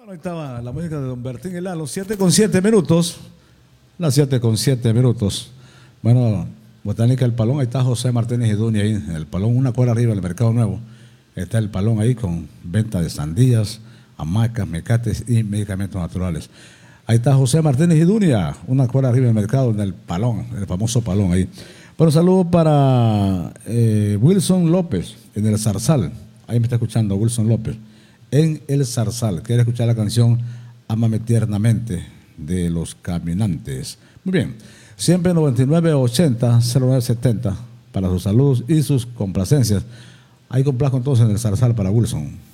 Bueno, ahí estaba la música de Don Bertín Hilá, los 7:07. Las 7:07. Bueno, Botánica El Palón, ahí está José Martínez y Dunia, ahí en El Palón, una cuadra arriba del Mercado Nuevo. Está El Palón ahí con venta de sandías, hamacas, mecates y medicamentos naturales. Ahí está José Martínez y Dunia, una cuadra arriba del mercado, en El Palón, el famoso Palón ahí. Bueno, saludo para Wilson López, en El Zarzal. Ahí me está escuchando Wilson López, en El Zarzal. Quiere escuchar la canción Ámame Tiernamente, de Los Caminantes. Muy bien, siempre 9980-0970 para sus saludos y sus complacencias. Ahí complazco entonces en El Zarzal para Wilson.